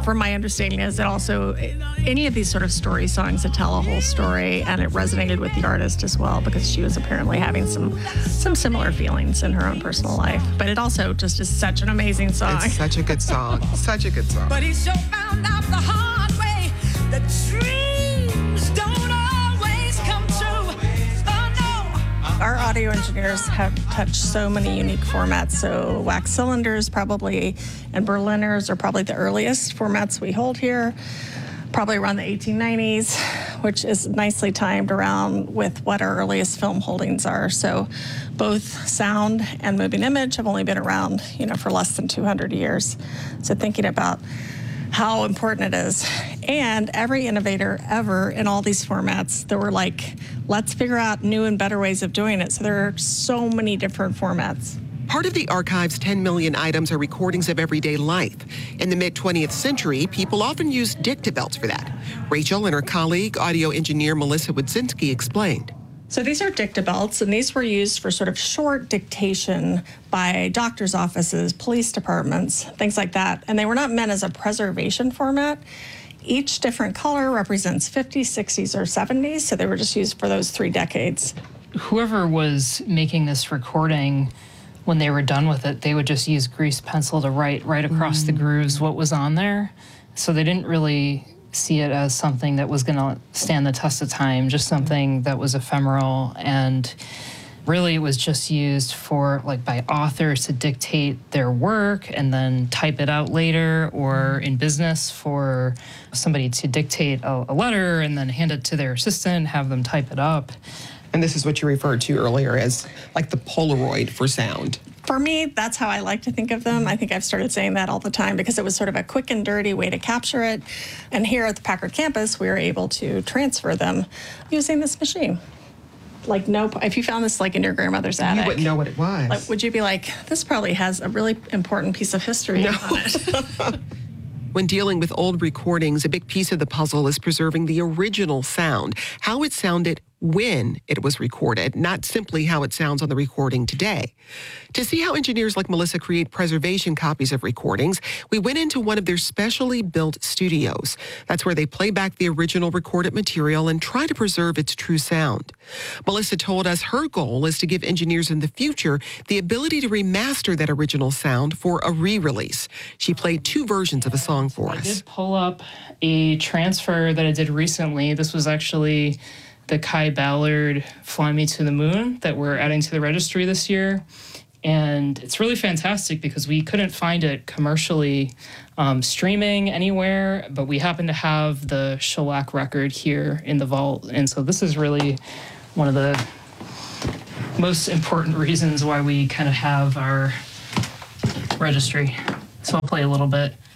from my understanding is that also any of these sort of story songs that tell a whole story, and it resonated with the artist as well because she was apparently having some similar feelings in her own personal life. But it also just is such an amazing song. It's such a good song. Such a good song. But he sure found out the hard way that dreams don't always come true. Oh no. Our audio engineers have touched so many unique formats. So wax cylinders probably, and Berliners are probably the earliest formats we hold here, probably around the 1890s, which is nicely timed around with what our earliest film holdings are. So both sound and moving image have only been around, for less than 200 years. So thinking about how important it is. And every innovator ever in all these formats, they were like, let's figure out new and better ways of doing it. So there are so many different formats. Part of the archive's 10 million items are recordings of everyday life. In the mid-20th century, people often used dictabelts for that. Rachel and her colleague, audio engineer Melissa Wodzinski, explained. So these are dictabelts, and these were used for sort of short dictation by doctor's offices, police departments, things like that. And they were not meant as a preservation format. Each different color represents 50s, 60s, or 70s, so they were just used for those 3 decades. Whoever was making this recording, when they were done with it, they would just use grease pencil to write right across the grooves what was on there. So they didn't really see it as something that was going to stand the test of time, just something that was ephemeral. And really it was just used for, by authors to dictate their work and then type it out later, or in business for somebody to dictate a letter and then hand it to their assistant, have them type it up. And this is what you referred to earlier as like the Polaroid for sound. For me, that's how I like to think of them. I think I've started saying that all the time because it was sort of a quick and dirty way to capture it. And here at the Packard campus, we were able to transfer them using this machine. If you found this in your grandmother's attic, you wouldn't know what it was. Would you be like, this probably has a really important piece of history on it? When dealing with old recordings, a big piece of the puzzle is preserving the original sound, how it sounded when it was recorded, not simply how it sounds on the recording today. To see how engineers like Melissa create preservation copies of recordings, we went into one of their specially built studios. That's where they play back the original recorded material and try to preserve its true sound. Melissa told us her goal is to give engineers in the future the ability to remaster that original sound for a re-release. She played 2 versions of a song for us. I did pull up a transfer that I did recently. This was actually the Kai Ballard Fly Me to the Moon that we're adding to the registry this year. And it's really fantastic because we couldn't find it commercially streaming anywhere, but we happen to have the shellac record here in the vault. And so this is really one of the most important reasons why we kind of have our registry. So I'll play a little bit.